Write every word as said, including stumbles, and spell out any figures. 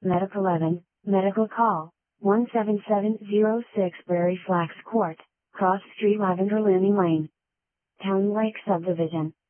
Medic eleven, Medical Call, one seven seven zero six Prairie Flax Court, Cross Street Lavender Looming Lane. Town Lake Subdivision.